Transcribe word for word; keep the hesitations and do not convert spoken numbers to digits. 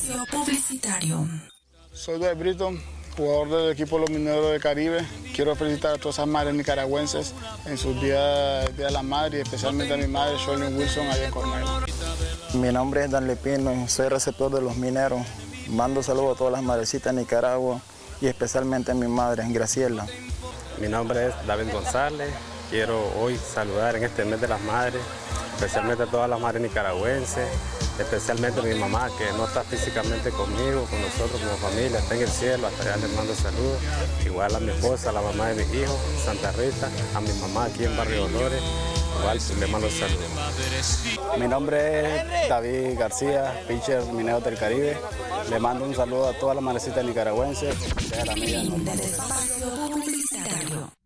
Espacio publicitario. Soy de Brito, jugador del equipo Los Mineros del Caribe. Quiero felicitar a todas esas madres nicaragüenses en sus días Día de la Madre y especialmente a mi madre, Shirley Wilson, allá en Cornell. Mi nombre es Danle Pino, soy receptor de Los Mineros. Mando saludos a todas las madrecitas de Nicaragua y especialmente a mi madre, Graciela. Mi nombre es David González. Quiero hoy saludar en este mes de las madres, especialmente a todas las madres nicaragüenses, especialmente a mi mamá que no está físicamente conmigo, con nosotros como familia, está en el cielo, hasta allá les mando saludos. Igual a mi esposa, a la mamá de mis hijos, Santa Rita, a mi mamá aquí en Barrio Dolores, igual les mando saludos. Mi nombre es David García, pitcher Mineros del Caribe. Le mando un saludo a todas las madrecitas nicaragüenses. Fin del espacio publicitario.